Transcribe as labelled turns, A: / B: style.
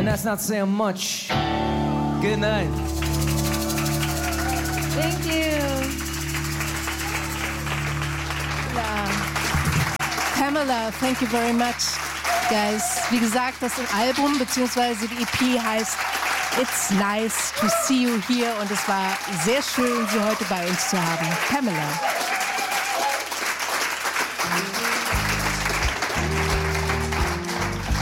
A: And that's not saying much. Good night.
B: Thank you. Pamela, thank you very much, guys. Wie gesagt, das Album bzw. die EP heißt It's Nice to See You Here und es war sehr schön, Sie heute bei uns zu haben. Pamela.